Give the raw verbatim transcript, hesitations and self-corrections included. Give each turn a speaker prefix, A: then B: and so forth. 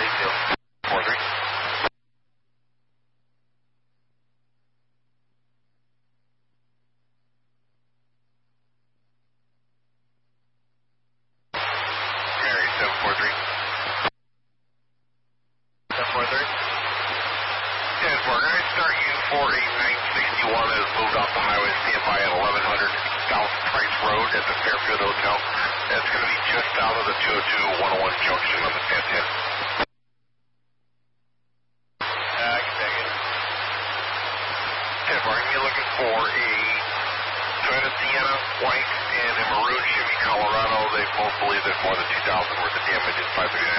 A: two. four three. Mary, seven four three. seven four three. ten four, guys, start U four eight nine six one has moved off the highway, stand by at eleven hundred South Price Road at the Fairfield Hotel. That's going to be just out of the two oh two one oh one junction on the ten ten. Uh, I can take it. ten four, I'm going to be looking for a Toyota Sienna, white, and a maroon Chevy Colorado. They both believe there's more than two thousand worth of damage in five thirty-nine